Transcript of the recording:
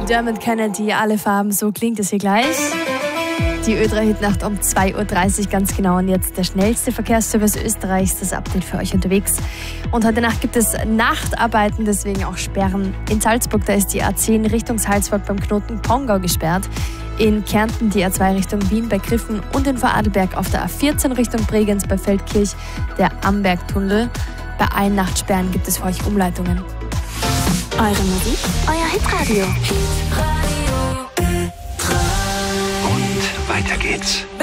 Dermot Kennedy, alle Farben, so klingt es hier gleich. Die Ö3-Hitnacht um 2.30 Uhr ganz genau. Und jetzt der schnellste Verkehrsservice Österreichs, das Update für euch unterwegs. Und heute Nacht gibt es Nachtarbeiten, deswegen auch Sperren. In Salzburg, da ist die A10 Richtung Salzburg beim Knoten Pongau gesperrt. In Kärnten die A2 Richtung Wien bei Griffen und in Vorarlberg auf der A14 Richtung Bregenz bei Feldkirch der Ambergtunnel. Bei allen Nachtsperren gibt es für euch Umleitungen. Eure Musik, euer Hitradio. Und weiter geht's.